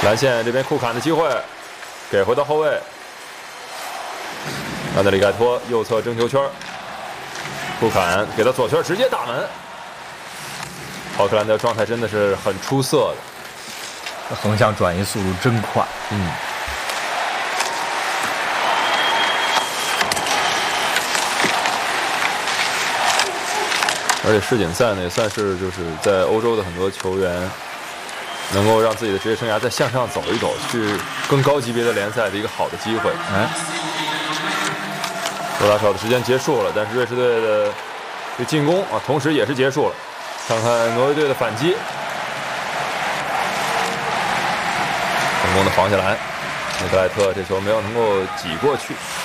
蓝线这边库坎的机会，给回到后卫。安德里盖托右侧争球圈，库坎给到左圈直接打门。奥克兰的状态真的是很出色的， 横向转移速度真快。 而且世锦赛呢，也算是就是在欧洲的很多球员能够让自己的职业生涯再向上走一走，去更高级别的联赛的一个好的机会。多打少的时间结束了，但是瑞士队的这进攻啊，同时也是结束了。看看挪威队的反击，成功的防下来，内格莱特这球没有能够挤过去。